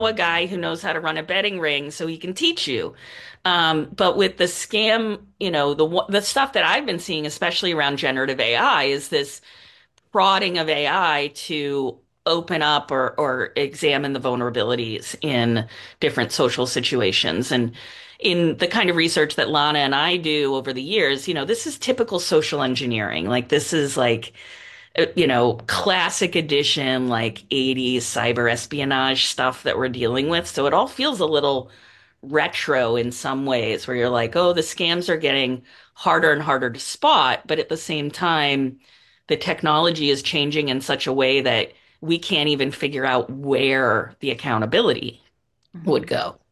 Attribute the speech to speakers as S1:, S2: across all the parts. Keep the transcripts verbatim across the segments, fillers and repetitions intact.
S1: a guy who knows how to run a betting ring so he can teach you. Um, but with the scam, you know, the the stuff that I've been seeing, especially around generative A I, is this prodding of A I to open up or or examine the vulnerabilities in different social situations. And in the kind of research that Lana and I do over the years, you know, this is typical social engineering. Like this is like uh, you know, classic edition, like eighties cyber espionage stuff that we're dealing with. So it all feels a little retro in some ways, where you're like, oh, the scams are getting harder and harder to spot. But at the same time, the technology is changing in such a way that we can't even figure out where the accountability would
S2: Mhm.
S1: go.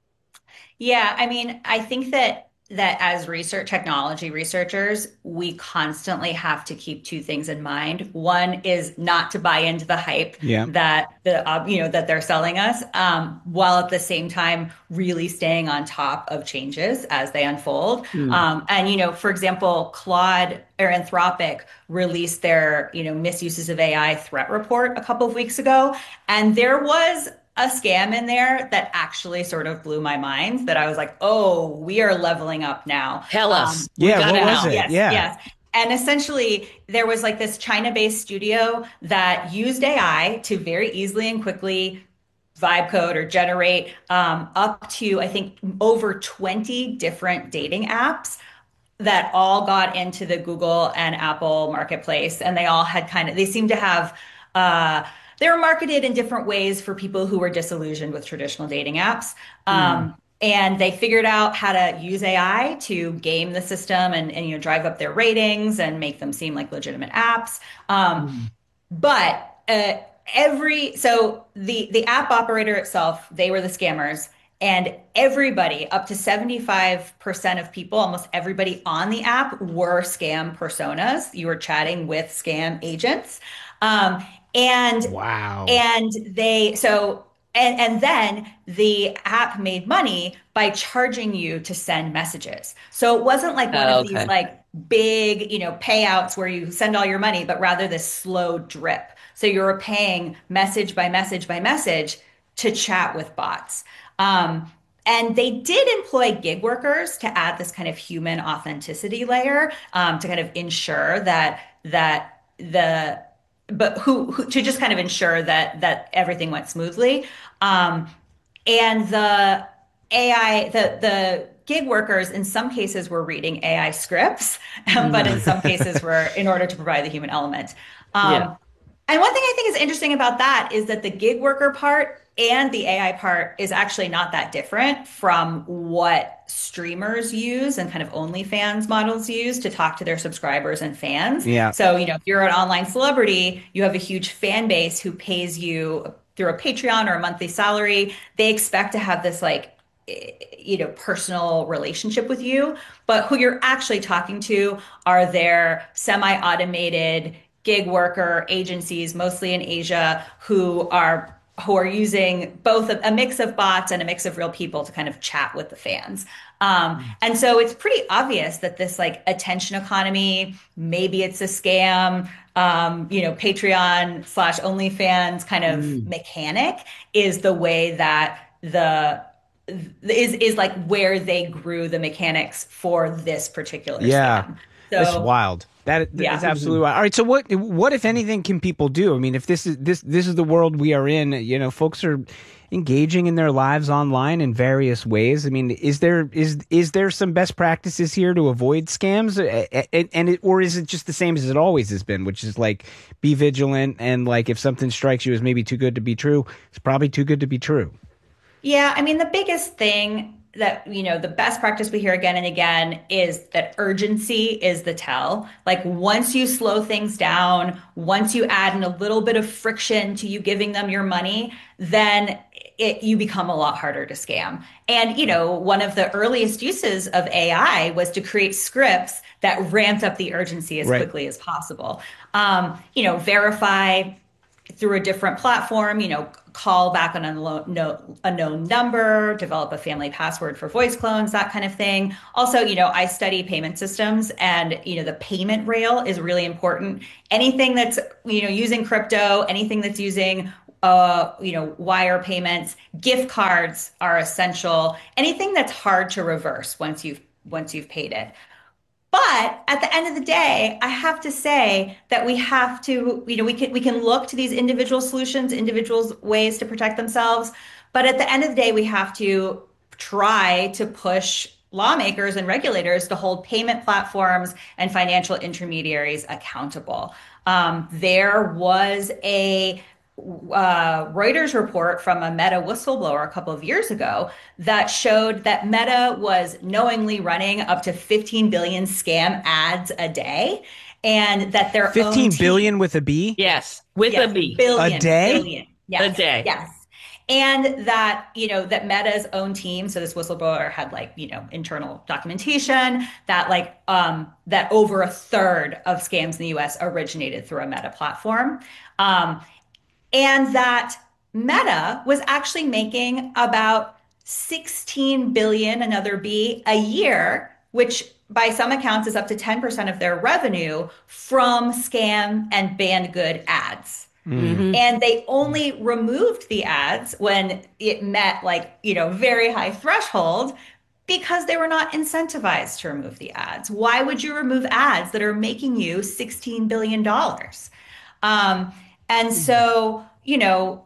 S2: Yeah, I mean, I think that that as research technology researchers, we constantly have to keep two things in mind. One is not to buy into the hype
S3: Yeah.
S2: that the uh, you know that they're selling us, um, while at the same time really staying on top of changes as they unfold.
S3: Mm.
S2: Um, and you know, for example, Claude or Anthropic released their you know misuses of A I threat report a couple of weeks ago, and there was a scam in there that actually sort of blew my mind that I was like, oh, we are leveling up now.
S1: Tell
S2: Um,
S1: us. We
S3: Yeah.
S1: gotta
S3: What was
S1: know.
S3: it?
S2: yes,
S3: Yeah.
S2: yes. And essentially, there was like this China-based studio that used A I to very easily and quickly vibe code or generate um, up to, I think, over twenty different dating apps that all got into the Google and Apple marketplace. And they all had kind of, they seemed to have, uh, they were marketed in different ways for people who were disillusioned with traditional dating apps.
S3: Mm.
S2: Um, and they figured out how to use A I to game the system and, and you know drive up their ratings and make them seem like legitimate apps. Um,
S3: Mm.
S2: but uh, every so the the app operator itself, they were the scammers, and everybody up to seventy-five percent of people, almost everybody on the app were scam personas. You were chatting with scam agents. Um, and
S3: Wow.
S2: and they so and and then the app made money by charging you to send messages. So it wasn't like one
S1: Oh,
S2: of these
S1: okay.
S2: like big, you know, payouts where you send all your money, but rather this slow drip. So you're paying message by message by message to chat with bots. Um, and they did employ gig workers to add this kind of human authenticity layer, um, to kind of ensure that that the but who, who to just kind of ensure that that everything went smoothly. Um, and the A I, the the gig workers in some cases were reading A I scripts, but in some
S3: Mm.
S2: cases were in order to provide the human element.
S1: Yeah.
S2: Um, and one thing I think is interesting about that is that the gig worker part and the A I part is actually not that different from what streamers use and kind of OnlyFans models use to talk to their subscribers and fans.
S3: Yeah.
S2: So, you know, if you're an online celebrity, you have a huge fan base who pays you through a Patreon or a monthly salary. They expect to have this like eh, you know personal relationship with you, but who you're actually talking to are their semi-automated gig worker agencies, mostly in Asia, who are who are using both a, a mix of bots and a mix of real people to kind of chat with the fans. Um, and so it's pretty obvious that this like attention economy, maybe it's a scam, um, you know, Patreon slash OnlyFans kind of
S3: Mm.
S2: mechanic is the way that the is is like where they grew the mechanics for this particular
S3: Yeah.
S2: scam.
S3: That's
S2: So
S3: wild. That is
S2: yeah.
S3: absolutely wild. All right. So what what if anything can people do? I mean, if this is this this is the world we are in, you know, folks are engaging in their lives online in various ways. I mean, is there is is there some best practices here to avoid scams? And, and it, or is it just the same as it always has been, which is like be vigilant and like if something strikes you as maybe too good to be true, it's probably too good to be true.
S2: Yeah, I mean, the biggest thing that, you know, the best practice we hear again and again is that urgency is the tell. Like once you slow things down, once you add in a little bit of friction to you giving them your money, then it, you become a lot harder to scam. And, you know, one of the earliest uses of A I was to create scripts that ramped up the urgency as
S3: Right.
S2: quickly as possible. Um, you know, verify through a different platform, you know, call back on a unknown, no, a known number, develop a family password for voice clones, that kind of thing. Also, you know, I study payment systems and, you know, the payment rail is really important. Anything that's, you know, using crypto, anything that's using uh, you know, wire payments, gift cards are essential. Anything that's hard to reverse once you've once you've paid it. But at the end of the day, I have to say that we have to, you know, we can we can look to these individual solutions, individuals' ways to protect themselves. But at the end of the day, we have to try to push lawmakers and regulators to hold payment platforms and financial intermediaries accountable. Um, there was a uh, Reuters report from a Meta whistleblower a couple of years ago that showed that Meta was knowingly running up to fifteen billion scam ads a day, and that their
S3: fifteen
S2: own
S3: billion
S2: team,
S3: with a B?
S1: Yes, with
S2: yes,
S1: a B.
S2: billion,
S3: A day?
S2: billion, yes,
S1: A day.
S2: yes. And that, you know, that Meta's own team, so this whistleblower had like, you know, internal documentation that like um, that over a third of scams in the U S originated through a Meta platform. Um, and that Meta was actually making about sixteen billion, another B, a year, which by some accounts is up to ten percent of their revenue from scam and banned good ads.
S1: Mhm.
S2: And they only removed the ads when it met like, you know, very high threshold because they were not incentivized to remove the ads. Why would you remove ads that are making you sixteen billion dollars? Um, and so, you know,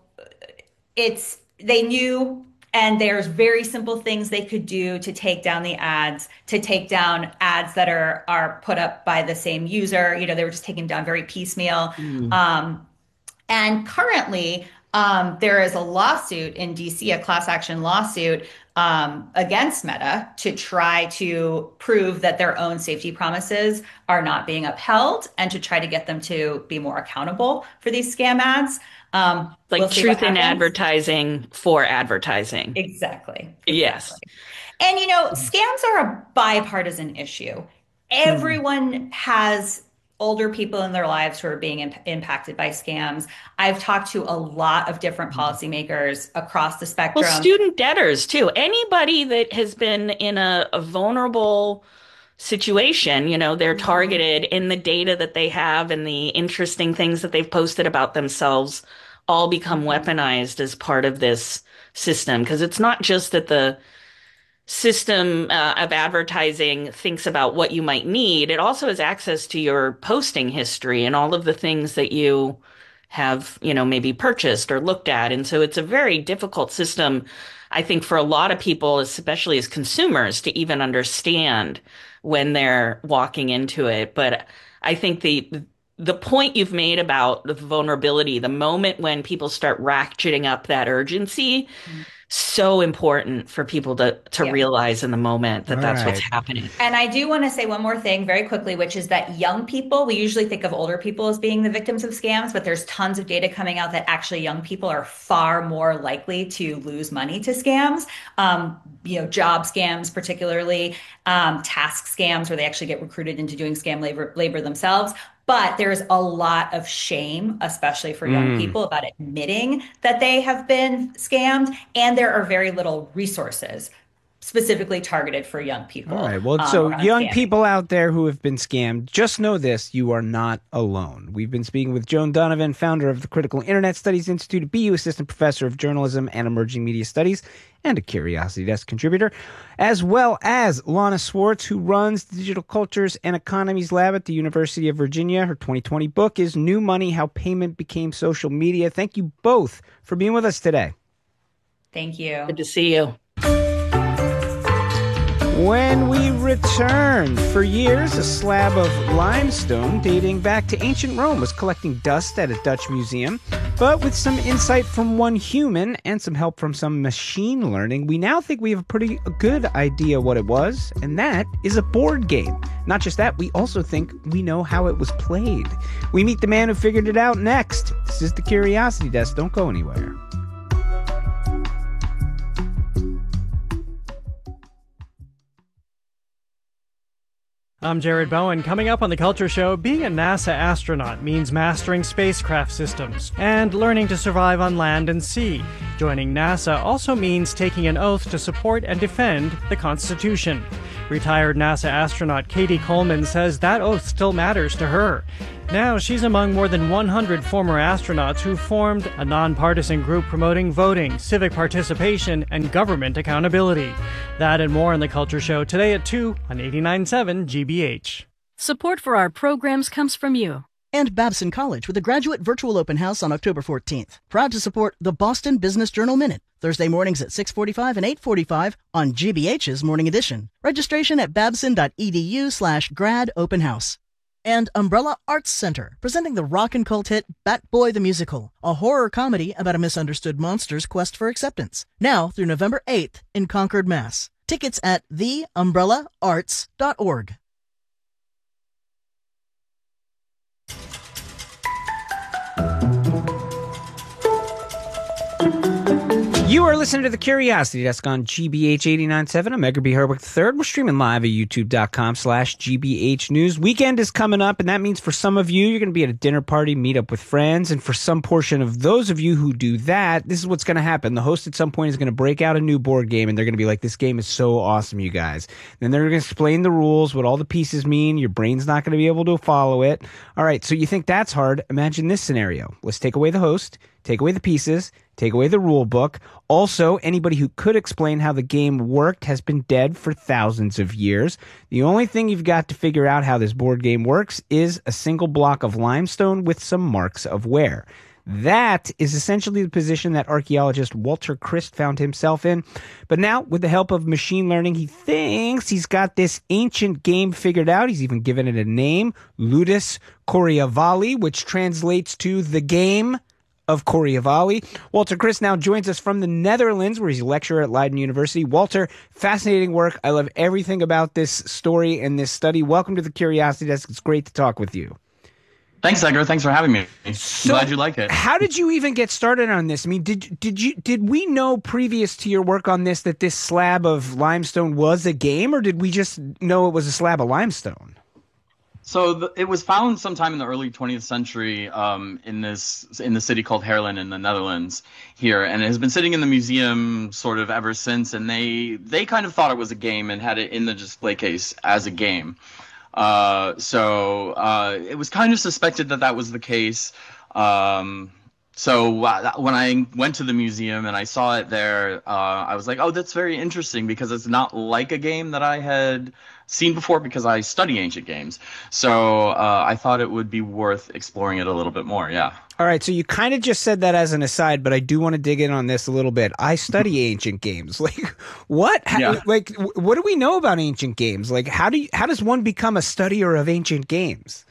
S2: it's they knew, and there's very simple things they could do to take down the ads, to take down ads that are are put up by the same user. You know, they were just taking down very piecemeal.
S1: Mm.
S2: Um, and currently, um, there is a lawsuit in D C, a class action lawsuit um, against Meta to try to prove that their own safety promises are not being upheld and to try to get them to be more accountable for these scam ads. Um,
S1: Like
S2: we'll see what
S1: truth in
S2: happens.
S1: advertising for advertising.
S2: Exactly.
S1: Yes.
S2: And you know, scams are a bipartisan issue. Everyone has older people in their lives who are being imp- impacted by scams. I've talked to a lot of different policymakers across the
S1: Well,
S2: spectrum.
S1: student debtors too. Anybody that has been in a, a vulnerable situation, you know, they're targeted in the data that they have and the interesting things that they've posted about themselves all become weaponized as part of this system. Because it's not just that the system uh, of advertising thinks about what you might need, it also has access to your posting history and all of the things that you have, you know, maybe purchased or looked at. And so it's a very difficult system, I think, for a lot of people, especially as consumers, to even understand when they're walking into it. But I think the the point you've made about the vulnerability, the moment when people start ratcheting up that urgency, so important for people to to
S2: Yeah.
S1: realize in the moment that
S3: All
S1: that's what's
S3: right.
S1: happening.
S2: And I do want to say one more thing very quickly, which is that young people, we usually think of older people as being the victims of scams, but there's tons of data coming out that actually young people are far more likely to lose money to scams. Um, you know, job scams, particularly um, task scams, where they actually get recruited into doing scam labor, labor themselves. But there's a lot of shame, especially for young
S3: Mm.
S2: people, about admitting that they have been scammed. And there are very little resources specifically targeted for young people.
S3: All right. Well,
S2: um,
S3: so
S2: around
S3: young
S2: scamming.
S3: people out there who have been scammed, just know this: you are not alone. We've been speaking with Joan Donovan, founder of the Critical Internet Studies Institute, a B U Assistant Professor of Journalism and Emerging Media Studies, and a Curiosity Desk contributor, as well as Lana Swartz, who runs the Digital Cultures and Economies Lab at the University of Virginia. Her twenty twenty book is New Money: How Payment Became Social Media. Thank you both for being with us today.
S2: Thank you.
S1: Good to see you.
S3: When we return, for years, a slab of limestone dating back to ancient Rome was collecting dust at a Dutch museum. But with some insight from one human and some help from some machine learning, we now think we have a pretty good idea what it was, and that is a board game. Not just that, we also think we know how it was played. We meet the man who figured it out next. This is the Curiosity Desk. Don't go anywhere.
S4: I'm Jared Bowen. Coming up on The Culture Show, being a NASA astronaut means mastering spacecraft systems and learning to survive on land and sea. Joining NASA also means taking an oath to support and defend the Constitution. Retired NASA astronaut Katie Coleman says that oath still matters to her. Now, she's among more than one hundred former astronauts who formed a nonpartisan group promoting voting, civic participation, and government accountability. That and more on The Culture Show today at two on eighty-nine point seven G B H.
S5: Support for our programs comes from you.
S6: And Babson College with a graduate virtual open house on October fourteenth. Proud to support the Boston Business Journal Minute, Thursday mornings at six forty-five and eight forty-five on G B H's Morning Edition. Registration at babson.edu slash grad open house. And Umbrella Arts Center, presenting the rock and cult hit Bat Boy the Musical, a horror comedy about a misunderstood monster's quest for acceptance. Now through November eighth in Concord, Mass. Tickets at the umbrella arts dot org.
S3: You are listening to The Curiosity Desk on G B H eighty-nine point seven. I'm Edgar B. Herwick the third. We're streaming live at youtube.com slash GBH News. Weekend is coming up, and that means for some of you, you're going to be at a dinner party, meet up with friends, and for some portion of those of you who do that, this is what's going to happen. The host at some point is going to break out a new board game, and they're going to be like, this game is so awesome, you guys. Then they're going to explain the rules, what all the pieces mean. Your brain's not going to be able to follow it. All right, so you think that's hard? Imagine this scenario. Let's take away the host, take away the pieces, take away the rule book. Also, anybody who could explain how the game worked has been dead for thousands of years. The only thing you've got to figure out how this board game works is a single block of limestone with some marks of wear. That is essentially the position that archaeologist Walter Christ found himself in. But now, with the help of machine learning, he thinks he's got this ancient game figured out. He's even given it a name, Ludus Coriovalli, which translates to the game of Coriovalli. Walter Christ now joins us from the Netherlands, where he's a lecturer at Leiden University. Walter, fascinating work. I love everything about this story and this study. Welcome to the Curiosity Desk. It's great to talk with you.
S7: Thanks, Edgar. Thanks for having me.
S3: So,
S7: glad you like it.
S3: How did you even get started on this? I mean, did did you did we know previous to your work on this that this slab of limestone was a game, or did we just know it was a slab of limestone?
S7: So the, it was found sometime in the early twentieth century um, in this in the city called Haarlem in the Netherlands here, and it has been sitting in the museum sort of ever since. And they they kind of thought it was a game and had it in the display case as a game. Uh, so uh, it was kind of suspected that that was the case. Um, so uh, when I went to the museum and I saw it there, uh, I was like, oh, that's very interesting, because it's not like a game that I had seen before, because I study ancient games. So uh, I thought it would be worth exploring it a little bit more. Yeah.
S3: All right. So you kind of just said that as an aside, but I do want to dig in on this a little bit. I study ancient games. Like, what? How,
S7: yeah.
S3: Like, what do we know about ancient games? Like, how do you, how does one become a studier of ancient games?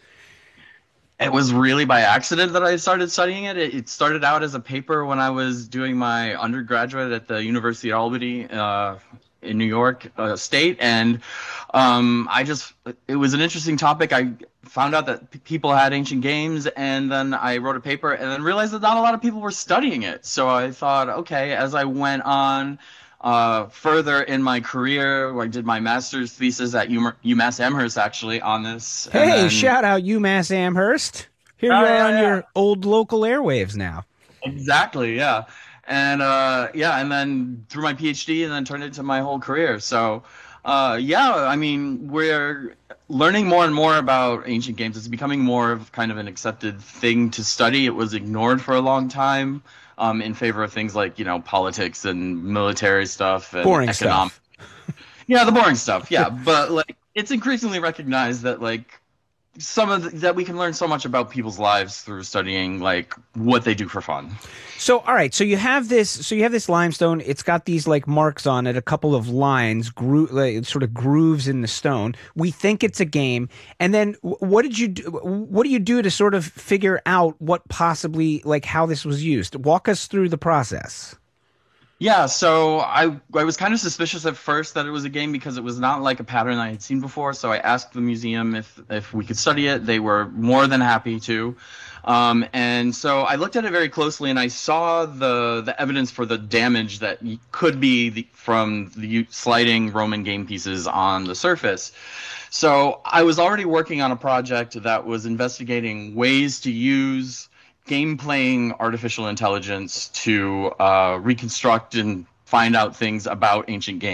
S7: It was really by accident that I started studying it. It, it started out as a paper when I was doing my undergraduate at the University of Albany uh, in New York uh, State, and um, I just it was an interesting topic. I found out that p- people had ancient games, and then I wrote a paper, and then realized that not a lot of people were studying it. So I thought, okay, as I went on uh, further in my career, where I did my master's thesis at U- UMass Amherst, actually, on this.
S3: Hey,
S7: then,
S3: shout out UMass Amherst. Here
S7: Oh,
S3: you are
S7: yeah,
S3: on
S7: yeah.
S3: your old local airwaves now.
S7: Exactly, yeah. And uh, yeah, and then through my PhD, and then turned it into my whole career. So uh, yeah, I mean, we're learning more and more about ancient games. It's becoming more of kind of an accepted thing to study. It was ignored for a long time um, in favor of things like, you know, politics and military stuff and
S3: Boring
S7: economic.
S3: stuff.
S7: Yeah, the boring stuff. Yeah, but like it's increasingly recognized that like some of the, that we can learn so much about people's lives through studying like what they do for fun.
S3: So, all right. So you have this. So you have this limestone. It's got these like marks on it, a couple of lines, gro- like, sort of grooves in the stone. We think it's a game. And then, what did you do? What do you do to sort of figure out what possibly like how this was used? Walk us through the process.
S7: Yeah, so I I was kind of suspicious at first that it was a game because it was not like a pattern I had seen before. So I asked the museum if if we could study it. They were more than happy to. Um, and so I looked at it very closely, and I saw the the evidence for the damage that could be the, from the sliding Roman game pieces on the surface. So I was already working on a project that was investigating ways to use game-playing artificial intelligence to uh, reconstruct and find out things about ancient games.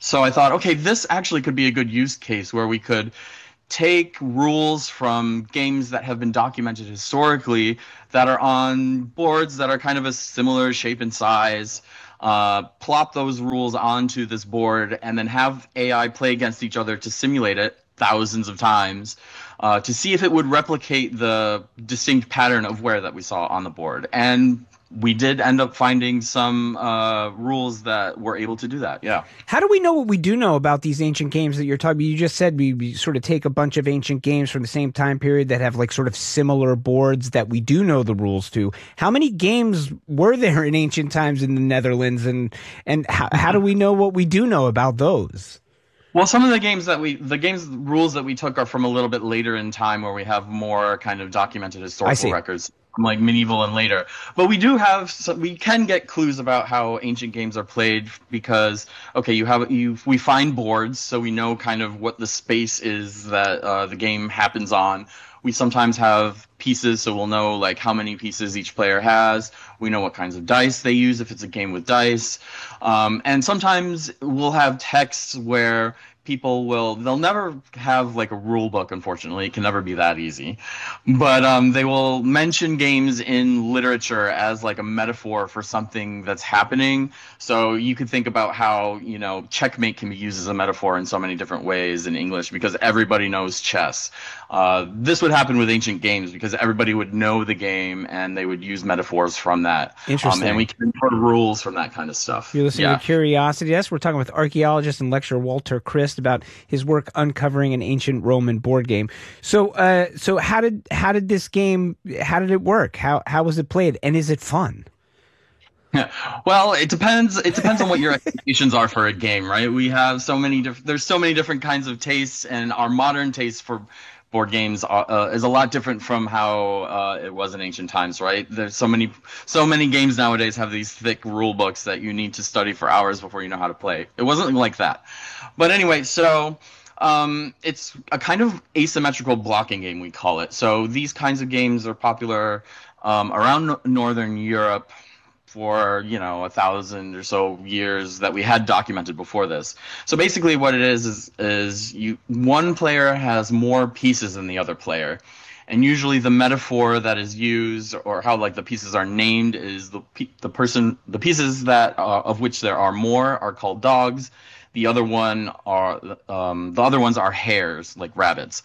S7: So I thought, okay, this actually could be a good use case where we could take rules from games that have been documented historically that are on boards that are kind of a similar shape and size, uh, plop those rules onto this board, and then have A I play against each other to simulate it thousands of times uh, to see if it would replicate the distinct pattern of wear that we saw on the board. And we did end up finding some uh, rules that were able to do that. Yeah.
S3: How do we know what we do know about these ancient games that you're talking about? You just said we, we sort of take a bunch of ancient games from the same time period that have like sort of similar boards that we do know the rules to. How many games were there in ancient times in the Netherlands, and and how, how do we know what we do know about those?
S7: Well, some of the games that we, the games rules that we took are from a little bit later in time where we have more kind of documented historical records, like medieval and later. But we do have, so we can get clues about how ancient games are played because, okay, you have, you, we find boards, so we know kind of what the space is that uh, the game happens on. We sometimes have pieces, so we'll know like how many pieces each player has. We know what kinds of dice they use if it's a game with dice. Um, and sometimes we'll have texts where people will, they'll never have like a rule book, unfortunately. It can never be that easy. But um, they will mention games in literature as like a metaphor for something that's happening. So you could think about how, you know, checkmate can be used as a metaphor in so many different ways in English because everybody knows chess. Uh, this would happen with ancient games because everybody would know the game and they would use metaphors from that.
S3: Interesting.
S7: Um, and we can infer rules from that kind of stuff.
S3: You're listening
S7: yeah.
S3: to Curiosity. Yes, we're talking with archaeologist and lecturer Walter Christ about his work uncovering an ancient Roman board game. So, uh, so how did how did this game? How did it work? How how was it played? And is it fun?
S7: Well, it depends. It depends on what your expectations are for a game, right? We have so many. Diff- there's so many different kinds of tastes, and our modern taste for board games uh, is a lot different from how uh, it was in ancient times, right? There's so many, so many games nowadays have these thick rule books that you need to study for hours before you know how to play. It wasn't like that, but anyway, so. Um, it's a kind of asymmetrical blocking game, we call it. So these kinds of games are popular um, around Northern Europe for, you know, a thousand or so years that we had documented before this. So basically what it is is, is you one player has more pieces than the other player. And usually the metaphor that is used or how like the pieces are named is the the person the pieces that uh, of which there are more are called dogs. The other one are um, the other ones are hares, like rabbits.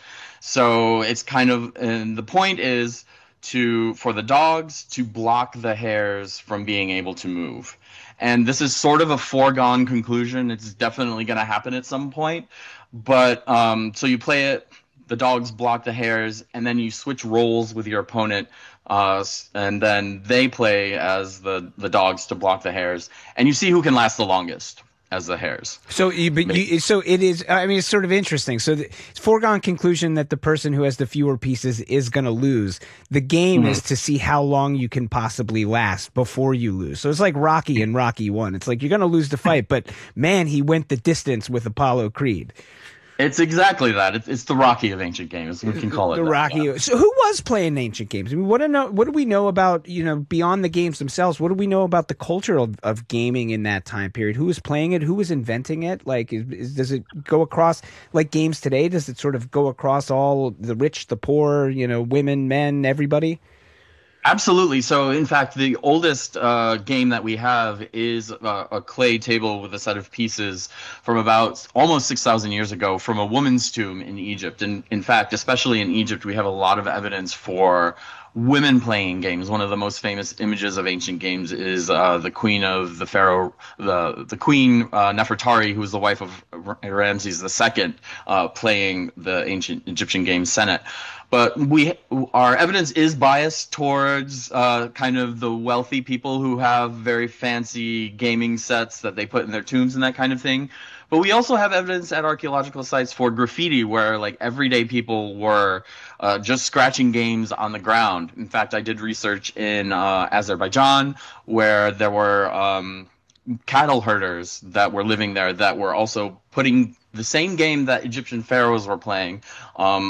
S7: So it's kind of, and the point is to for the dogs to block the hares from being able to move. And this is sort of a foregone conclusion. It's definitely going to happen at some point. But um, so you play it, the dogs block the hares, and then you switch roles with your opponent. Uh, and then they play as the, the dogs to block the hares, and you see who can last the longest as the hares.
S3: So, you, but you, so it is. I mean, it's sort of interesting. So, the, it's foregone conclusion that the person who has the fewer pieces is going to lose. The game mm-hmm. is to see how long you can possibly last before you lose. So it's like Rocky in Rocky One. It's like you're going to lose the fight, but man, he went the distance with Apollo Creed.
S7: It's exactly that. It's, it's the Rocky of ancient games. We can call it
S3: the
S7: that.
S3: Rocky.
S7: Yeah.
S3: So, who was playing ancient games? I mean, what do know? What do we know about, you know, beyond the games themselves? What do we know about the culture of, of gaming in that time period? Who was playing it? Who was inventing it? Like, is, is, does it go across like games today? Does it sort of go across all the rich, the poor, you know, women, men, everybody?
S7: Absolutely. So, in fact, the oldest uh, game that we have is uh, a clay table with a set of pieces from about almost six thousand years ago from a woman's tomb in Egypt. And in fact, especially in Egypt, we have a lot of evidence for women playing games. One of the most famous images of ancient games is uh, the queen of the pharaoh, the the queen uh, Nefertari, who was the wife of Ramses the Second, uh, playing the ancient Egyptian game Senet. But we, our evidence is biased towards uh, kind of the wealthy people who have very fancy gaming sets that they put in their tombs and that kind of thing. But we also have evidence at archaeological sites for graffiti where like everyday people were uh, just scratching games on the ground. In fact, I did research in uh, Azerbaijan where there were um, cattle herders that were living there that were also putting the same game that Egyptian pharaohs were playing um,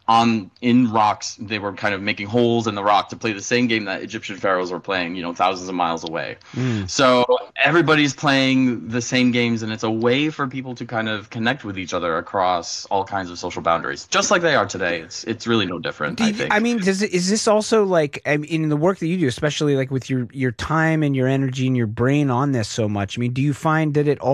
S7: on in rocks. They were kind of making holes in the rock to play the same game that Egyptian pharaohs were playing, you know, thousands of miles away. Mm. So everybody's playing the same games, and it's a way for people to kind of connect with each other across all kinds of social boundaries, just like they are today. It's it's really no different.
S3: You,
S7: I think.
S3: I mean, does it, is this also like I mean, in the work that you do, especially like with your your time and your energy and your brain on this so much? I mean, do you find that it also